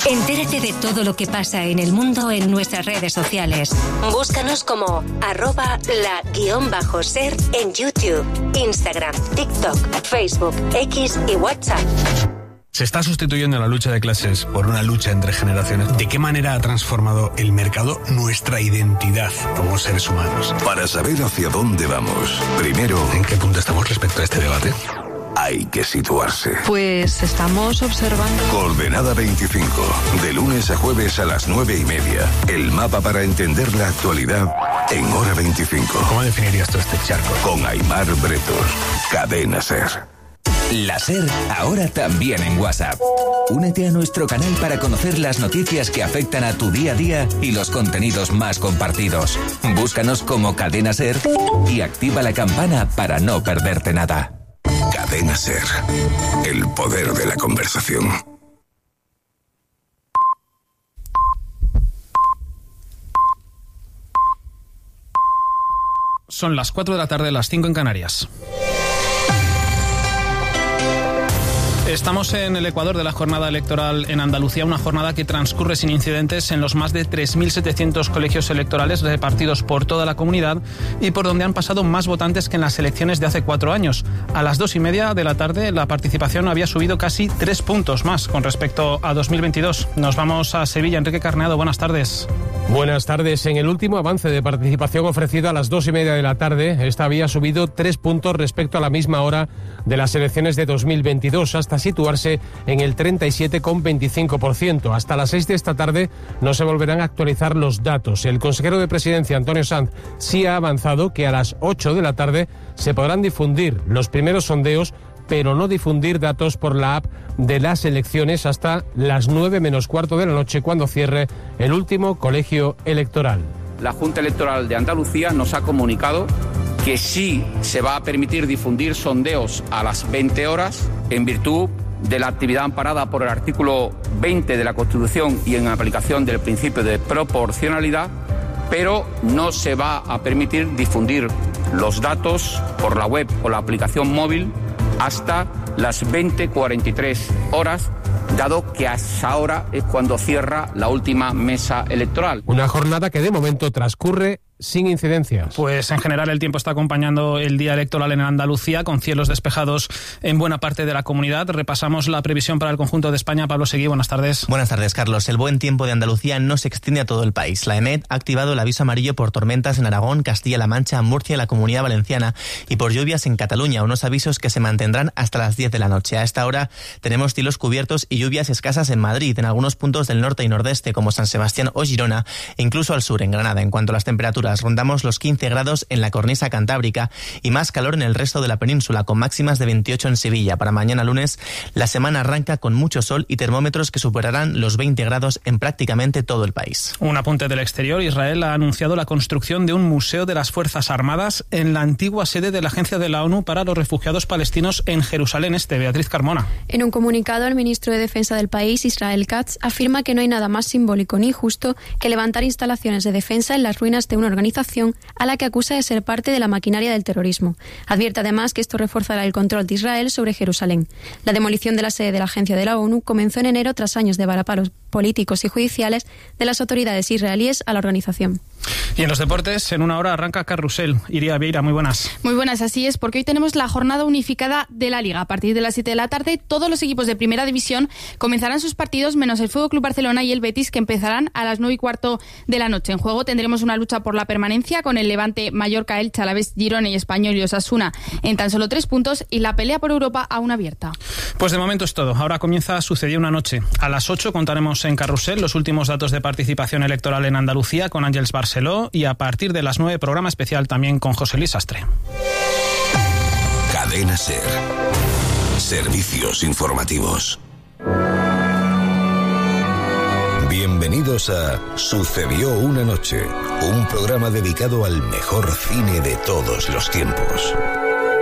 Entérate de todo lo que pasa en el mundo en nuestras redes sociales. Búscanos como @la_ser en YouTube, Instagram, TikTok, Facebook, X y WhatsApp. Se está sustituyendo la lucha de clases por una lucha entre generaciones. ¿De qué manera ha transformado el mercado nuestra identidad como seres humanos? Para saber hacia dónde vamos, primero, ¿en qué punto estamos respecto a este debate? Hay que situarse. Pues estamos observando. Coordenada 25, de lunes a jueves a las 9:30. El mapa para entender la actualidad en hora 25. ¿Cómo definirías tú este charco? Con Aimar Bretos, Cadena Ser. La SER, ahora también en WhatsApp. Únete a nuestro canal para conocer las noticias que afectan a tu día a día y los contenidos más compartidos. Búscanos como Cadena SER y activa la campana para no perderte nada. Cadena Ser, el poder de la conversación. Son las 4 de la tarde, las 5 en Canarias. Estamos en el ecuador de la jornada electoral en Andalucía, una jornada que transcurre sin incidentes en los más de 3.700 colegios electorales repartidos por toda la comunidad y por donde han pasado más votantes que en las elecciones de hace 4 años. A las 2:30 de la tarde la participación había subido casi 3 puntos más con respecto a 2022. Nos vamos a Sevilla. Enrique Carneado, buenas tardes. Buenas tardes. En el último avance de participación ofrecido a las 2:30 de la tarde, esta había subido 3 puntos respecto a la misma hora de las elecciones de 2022, hasta situarse en el 37,25%. Hasta las 6 de esta tarde no se volverán a actualizar los datos. El consejero de Presidencia, Antonio Sanz, sí ha avanzado que a las 8 de la tarde se podrán difundir los primeros sondeos, pero no difundir datos por la app de las elecciones hasta las 9 menos cuarto de la noche, cuando cierre el último colegio electoral. La Junta Electoral de Andalucía nos ha comunicado que sí se va a permitir difundir sondeos a las 20 horas en virtud de la actividad amparada por el artículo 20 de la Constitución y en aplicación del principio de proporcionalidad, pero no se va a permitir difundir los datos por la web o la aplicación móvil hasta las 20:43 horas, dado que hasta ahora es cuando cierra la última mesa electoral. Una jornada que de momento transcurre sin incidencias. Pues en general el tiempo está acompañando el día electoral en Andalucía, con cielos despejados en buena parte de la comunidad. Repasamos la previsión para el conjunto de España. Pablo Seguí, buenas tardes. Buenas tardes, Carlos. El buen tiempo de Andalucía no se extiende a todo el país. La EMET ha activado el aviso amarillo por tormentas en Aragón, Castilla-La Mancha, Murcia y la Comunidad Valenciana, y por lluvias en Cataluña, unos avisos que se mantendrán hasta las 10 de la noche. A esta hora tenemos cielos cubiertos y lluvias escasas en Madrid, en algunos puntos del norte y nordeste, como San Sebastián o Girona, e incluso al sur, en Granada. En cuanto a las temperaturas, rondamos los 15 grados en la cornisa cantábrica y más calor en el resto de la península, con máximas de 28 en Sevilla. Para mañana lunes, la semana arranca con mucho sol y termómetros que superarán los 20 grados en prácticamente todo el país. Un apunte del exterior. Israel ha anunciado la construcción de un museo de las Fuerzas Armadas en la antigua sede de la Agencia de la ONU para los Refugiados Palestinos en Jerusalén Este. Beatriz Carmona. En un comunicado, el ministro de Defensa del país, Israel Katz, afirma que no hay nada más simbólico ni justo que levantar instalaciones de defensa en las ruinas de una organización a la que acusa de ser parte de la maquinaria del terrorismo. Advierte además que esto reforzará el control de Israel sobre Jerusalén. La demolición de la sede de la Agencia de la ONU comenzó en enero tras años de varapalos políticos y judiciales de las autoridades israelíes a la organización. Y en los deportes, en una hora arranca Carrusel. Iria Vieira, muy buenas. Muy buenas, así es, porque hoy tenemos la jornada unificada de la Liga. A partir de las 7 de la tarde, todos los equipos de Primera División comenzarán sus partidos, menos el FC Barcelona y el Betis, que empezarán a las 9:15 de la noche. En juego tendremos una lucha por la permanencia con el Levante, Mallorca, Elche, Alavés, Girona y Español y Osasuna en tan solo 3 puntos, y la pelea por Europa aún abierta. Pues de momento es todo. Ahora comienza Sucedió una noche. A las 8 contaremos en Carrusel los últimos datos de participación electoral en Andalucía con Ángels Barceló, y a partir de las 9 programa especial también con José Luis Sastre. Cadena Ser. Servicios informativos. Bienvenidos a Sucedió una noche, un programa dedicado al mejor cine de todos los tiempos.